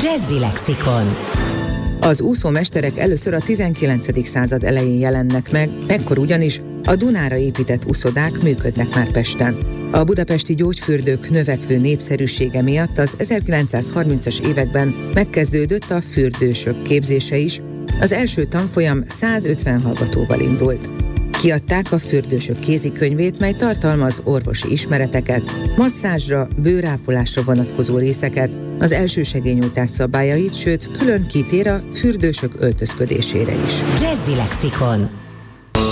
Jazzy Lexikon. Az úszómesterek először a 19. század elején jelennek meg, ekkor ugyanis a Dunára épített úszodák működnek már Pesten. A budapesti gyógyfürdők növekvő népszerűsége miatt az 1930-as években megkezdődött a fürdősök képzése is, az első tanfolyam 150 hallgatóval indult. Kiadták a fürdősök kézikönyvét, mely tartalmaz orvosi ismereteket, masszázsra, bőrápolásra vonatkozó részeket, az elsősegélynyújtás szabályait, sőt, külön kitér a fürdősök öltözködésére is. Jazzy Lexikon.